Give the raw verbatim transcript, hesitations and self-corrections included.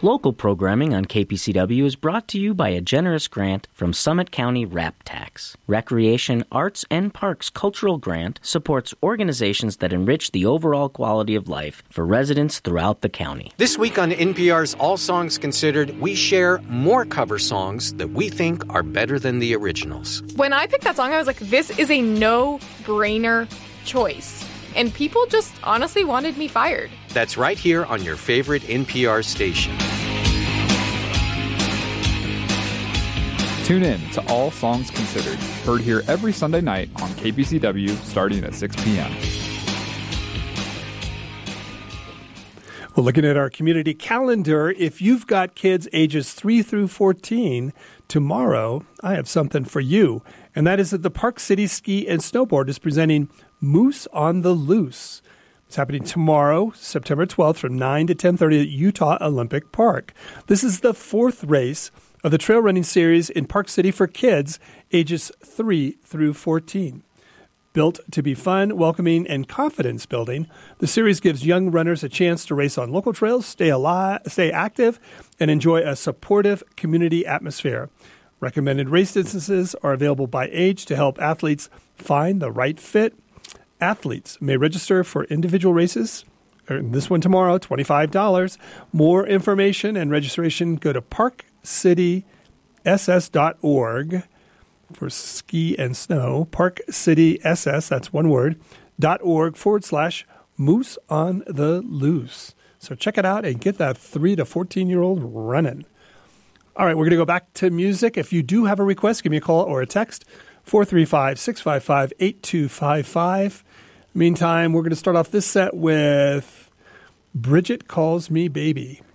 Local programming on K P C W is brought to you by a generous grant from Summit County RAP Tax. Recreation, Arts, and Parks Cultural Grant supports organizations that enrich the overall quality of life for residents throughout the county. This week on N P R's All Songs Considered, we share more cover songs that we think are better than the originals. When I picked that song, I was like, this is a no-brainer choice. And people just honestly wanted me fired. That's right here on your favorite N P R station. Tune in to All Songs Considered, heard here every Sunday night on K P C W starting at six p.m. Well, looking at our community calendar, if you've got kids ages three through fourteen, tomorrow I have something for you. And that is that the Park City Ski and Snowboard is presenting Moose on the Loose. It's happening tomorrow, September twelfth, from nine to ten thirty at Utah Olympic Park. This is the fourth race of the trail running series in Park City for kids ages three through fourteen. Built to be fun, welcoming, and confidence-building, the series gives young runners a chance to race on local trails, stay alive, stay active, and enjoy a supportive community atmosphere. Recommended race distances are available by age to help athletes find the right fit. Athletes may register for individual races. This one tomorrow, twenty-five dollars. More information and registration, go to park city s s dot org for ski and snow. Park City S S, that's one word, dot org forward slash moose on the loose. So check it out and get that three to fourteen-year-old running. All right, we're going to go back to music. If you do have a request, give me a call or a text, four three five, six five five, eight two five five. Meantime, we're going to start off this set with Bridget Calls Me Baby.